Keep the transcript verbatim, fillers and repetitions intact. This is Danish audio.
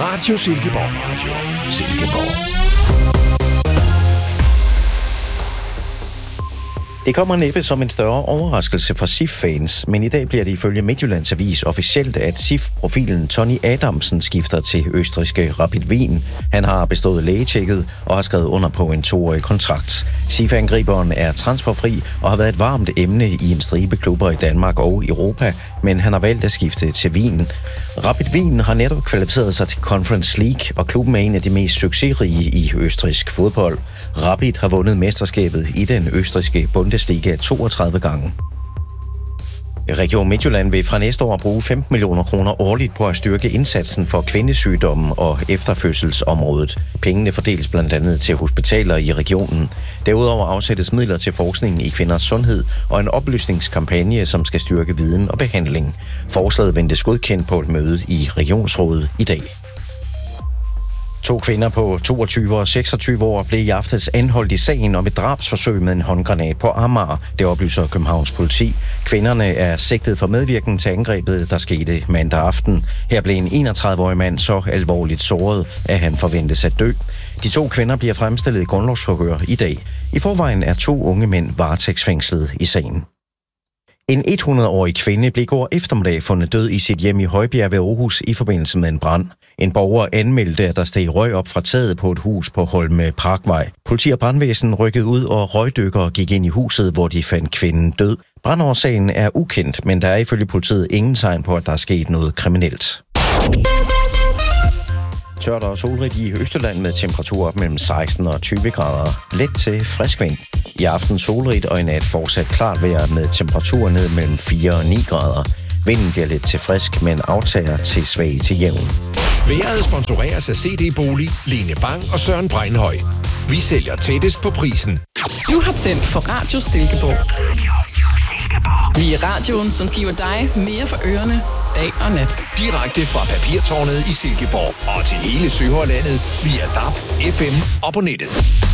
Radio Silkeborg. Radio Silkeborg. Det kommer næppe som en større overraskelse for S I F-fans, men i dag bliver det ifølge Midtjyllands Avis officielt, at S I F-profilen Tony Adamsen skifter til østrigske Rapid Wien. Han har bestået lægetjekket og har skrevet under på en toårig kontrakt. S I F-angriberen er transferfri og har været et varmt emne i en stribe klubber i Danmark og Europa, men han har valgt at skifte til Wien. Rapid Wien har netop kvalificeret sig til Conference League, og klubben er en af de mest succesrige i østrigsk fodbold. Rapid har vundet mesterskabet i den østrigske Bundesliga toogtredive gange. Region Midtjylland vil fra næste år bruge femten millioner kroner årligt på at styrke indsatsen for kvindesygdomme og efterfødselsområdet. Pengene fordeles blandt andet til hospitaler i regionen. Derudover afsættes midler til forskning i kvinders sundhed og en oplysningskampagne, som skal styrke viden og behandling. Forslaget ventes godkendt på et møde i regionsrådet i dag. To kvinder på toogtyve og seksogtyve år blev i aftes anholdt i sagen om et drabsforsøg med en håndgranat på Amager. Det oplyser Københavns politi. Kvinderne er sigtet for medvirken til angrebet, der skete mandag aften. Her blev en enogtredive-årig mand så alvorligt såret, at han forventes at dø. De to kvinder bliver fremstillet i grundlovsforhør i dag. I forvejen er to unge mænd varetægtsfængslet i sagen. En hundrede-årig kvinde blev i går eftermiddag fundet død i sit hjem i Højbjerg ved Aarhus i forbindelse med en brand. En borger anmeldte, at der steg røg op fra taget på et hus på Holme Parkvej. Politi og brandvæsen rykkede ud, og røgdykkere gik ind i huset, hvor de fandt kvinden død. Brandårsagen er ukendt, men der er ifølge politiet ingen tegn på, at der er sket noget kriminelt. Tørt og solrigt i Østjylland med temperaturer op mellem seksten og tyve grader. Let til frisk vind. I aften solrigt og i nat fortsat klart vejr med temperaturer ned mellem fire og ni grader. Vinden bliver lidt til frisk, men aftager til svag til jævn. Været sponsoreres af C D Bolig, Lene Bang og Søren Breinhøj. Vi sælger tættest på prisen. Du har tændt for Radio Silkeborg. Vi er radioen, som giver dig mere for ørerne, dag og nat. Direkte fra Papirtårnet i Silkeborg og til hele Søhøjlandet via D A B, F M og på nettet.